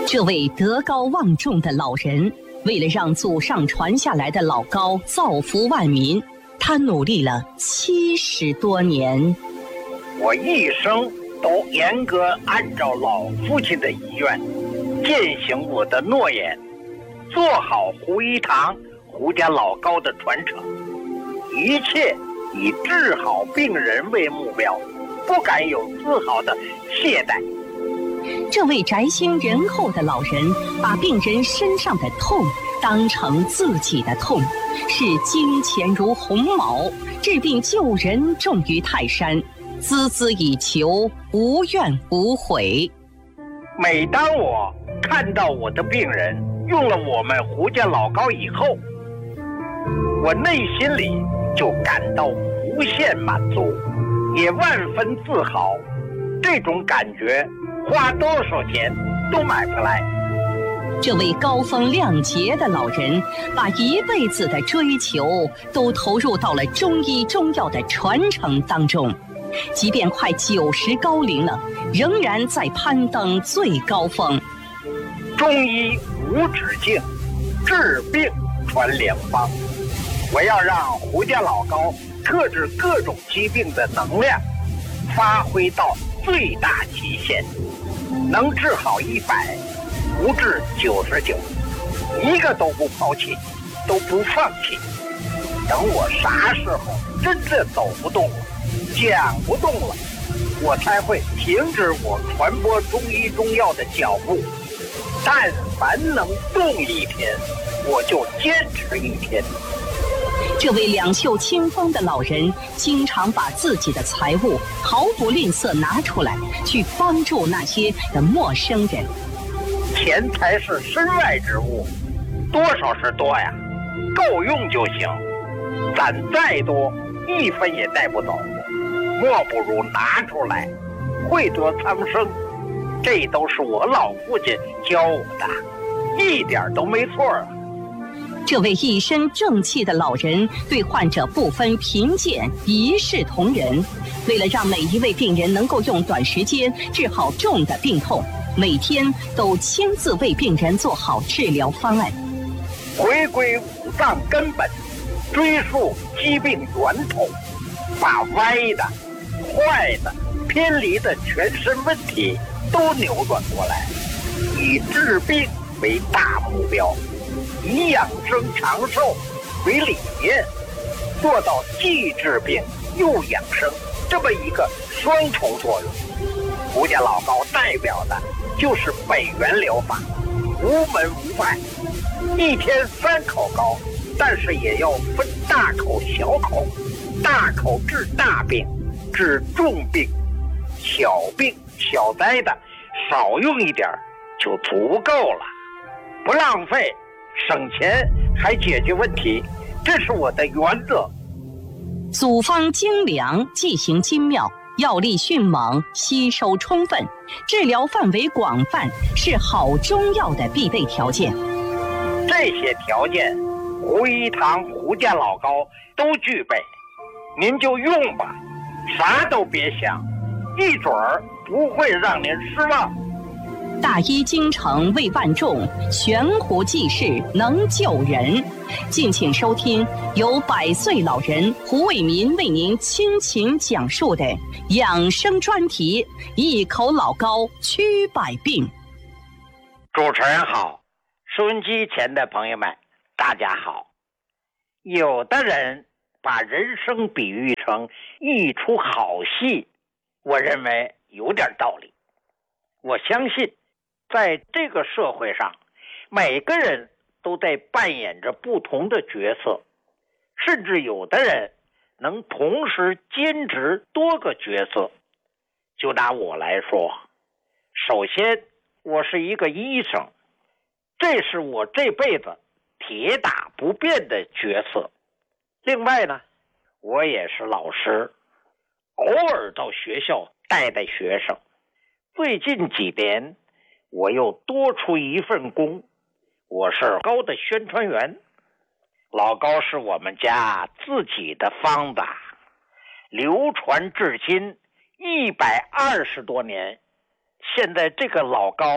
这位德高望重的老人，为了让祖上传下来的老高造福万民，他努力了70多年。 我一生都严格按照老父亲的遗愿，践行我的诺言，做好胡一堂胡家老高的传承，一切以治好病人为目标，不敢有丝毫的懈怠。 这位宅心仁厚的老人，把病人身上的痛当成自己的痛，视金钱如鸿毛，治病救人重于泰山，孜孜以求，无怨无悔。 每当我看到我的病人用了我们胡家老高以后，我内心里就感到无限满足，也万分自豪。这种感觉花多少钱都买不来。 这位高风亮节的老人，把一辈子的追求都投入到了中医中药的传承当中，即便快90高龄了，仍然在攀登最高峰。 中医无止境，治病传良方。我要让胡家老高克制各种疾病的能量发挥到最大极限，能治好100，不治99，一个都不抛弃，都不放弃。等我啥时候真的走不动了，讲不动了，我才会停止我传播中医中药的脚步。但凡能动一天，我就坚持1天。 这位两袖清风的老人，经常把自己的财物毫不吝啬拿出来，去帮助那些的陌生人。 钱财是身外之物，多少是多呀，够用就行。攒再多，1分也带不走，莫不如拿出来，惠泽苍生。这都是我老父亲教我的，一点都没错啊。 这位一身正气的老人，对患者不分贫贱，一视同仁。为了让每一位病人能够用短时间治好重的病痛，每天都亲自为病人做好治疗方案。 回归五脏根本，追溯疾病源头，把歪的、坏的、偏离的全身问题都扭转过来，以治病为大目标，以养生长寿为理念，做到既治病又养生这么一个双重作用。胡家老高代表的就是北元疗法，无门无派，1天3口膏，但是也要分大口小口，大口治大病，治重病，小病小灾的少用一点就足够了，不浪费，省钱还解决问题，这是我的原则。 组方精良，剂型精妙，药力迅猛，吸收充分，治疗范围广泛，是好中药的必备条件。 这些条件，胡一堂胡家老高都具备，您就用吧，啥都别想，一准儿不会让您失望。 大医精诚为万众，悬壶济世能救人。敬请收听由100岁老人胡卫民为您倾情讲述的养生专题《一口老高驱百病》。 主持人好，收音机前的朋友们大家好。有的人把人生比喻成一出好戏，我认为有点道理。我相信在这个社会上，每个人都在扮演着不同的角色，甚至有的人能同时兼职多个角色。就拿我来说，首先我是一个医生，这是我这辈子铁打不变的角色。另外呢，我也是老师，偶尔到学校带带学生。最近几年我又多出一份工，我是高的宣传员。老高是我们家自己的方子，流传至今120多年。现在这个老高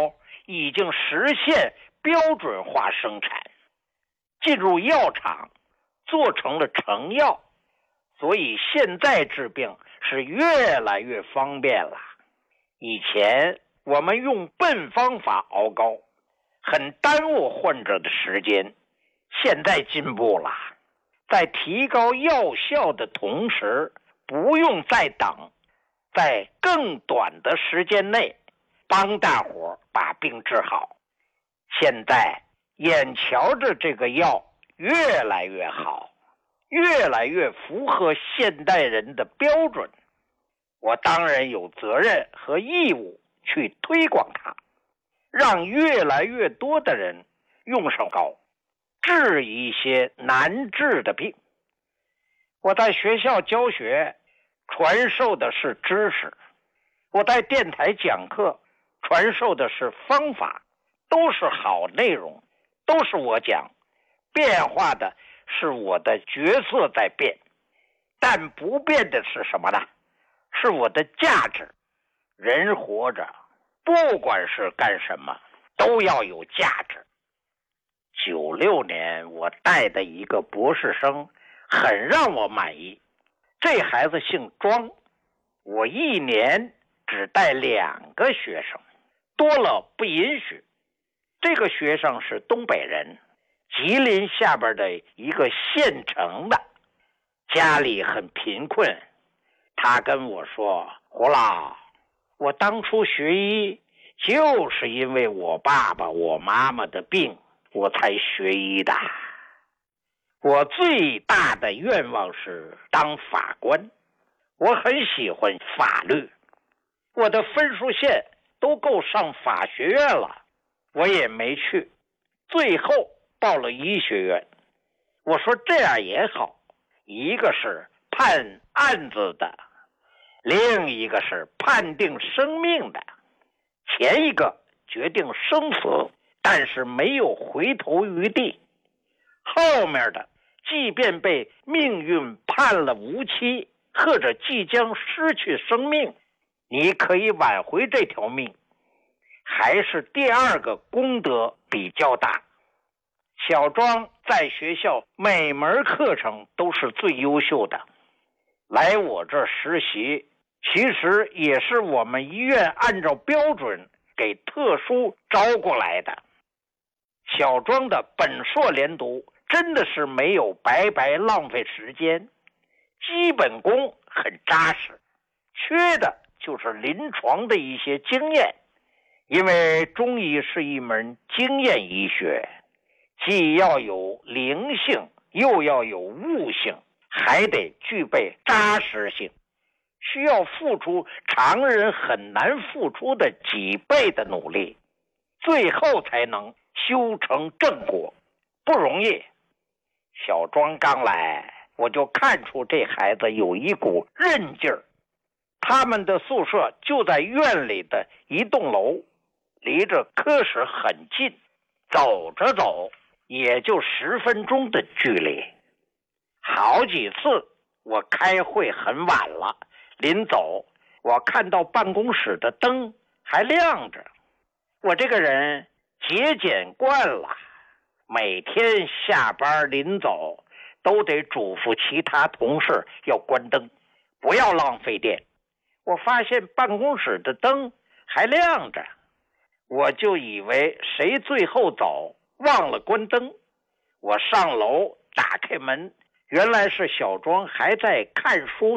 已经实现标准化生产，进入药厂做成了成药，所以现在治病是越来越方便了。以前我们用笨方法熬膏，很耽误患者的时间，现在进步了，在提高药效的同时，不用再等，在更短的时间内帮大伙把病治好。现在眼瞧着这个药越来越好，越来越符合现代人的标准，我当然有责任和义务去推广它，让越来越多的人用上膏，治一些难治的病。我在学校教学，传授的是知识；我在电台讲课，传授的是方法，都是好内容，都是我讲，变化的是我的角色在变，但不变的是什么呢？是我的价值。人活着，不管是干什么，都要有价值。96年我带的一个博士生很让我满意，这孩子姓庄，我一年只带2个学生，多了不允许。这个学生是东北人，吉林下边的一个县城的，家里很贫困。他跟我说，胡老，我当初学医就是因为我爸爸我妈妈的病我才学医的。我最大的愿望是当法官，我很喜欢法律，我的分数线都够上法学院了，我也没去，最后报了医学院。我说这样也好，一个是判案子的，另一个是判定生命的。前一个决定生死，但是没有回头余地，后面的即便被命运判了无期，或者即将失去生命，你可以挽回这条命，还是第二个功德比较大。小庄在学校每门课程都是最优秀的，来我这实习其实也是我们医院按照标准给特殊招过来的。小庄的本硕连读真的是没有白白浪费时间，基本功很扎实，缺的就是临床的一些经验。因为中医是一门经验医学，既要有灵性，又要有悟性，还得具备扎实性，需要付出常人很难付出的几倍的努力，最后才能修成正果，不容易。小庄刚来，我就看出这孩子有一股韧劲儿。他们的宿舍就在院里的一栋楼，离着科室很近，走着走也就10分钟的距离。好几次我开会很晚了，临走我看到办公室的灯还亮着。我这个人节俭惯了，每天下班临走都得嘱咐其他同事要关灯，不要浪费电。我发现办公室的灯还亮着，我就以为谁最后走忘了关灯。我上楼打开门，原来是小庄还在看书